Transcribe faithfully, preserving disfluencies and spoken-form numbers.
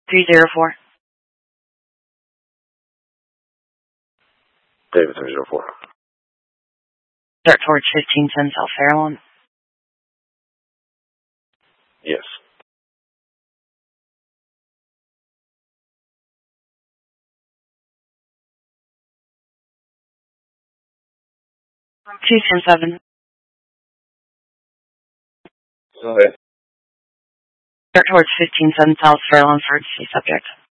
three zero four. David three zero four. Start towards fifteen ten South Fairlawn. Yes. two ten seven. Go ahead. Start towards fifteen seven South Fairlawn for the subject.